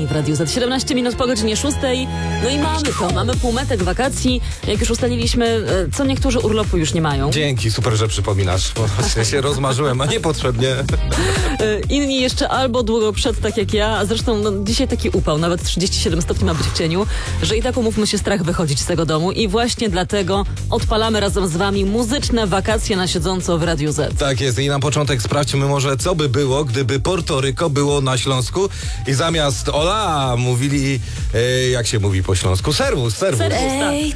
w Radiu Z. 17 minut po godzinie 6. No i mamy półmetek wakacji. Jak już ustaliliśmy, co niektórzy urlopu już nie mają. Dzięki, super, że przypominasz, bo właśnie się rozmarzyłem, a niepotrzebnie. Inni jeszcze albo długo przed, tak jak ja, a zresztą dzisiaj taki upał, nawet 37 stopni ma być w cieniu, że i tak umówmy się, strach wychodzić z tego domu i właśnie dlatego odpalamy razem z wami muzyczne wakacje na siedząco w Radiu Z. Tak jest i na początek sprawdźmy może, co by było, gdyby Portoryko było na Śląsku i zamiast ola mówili, jak się mówi po śląsku, serwus. Serwus, tak. Ej,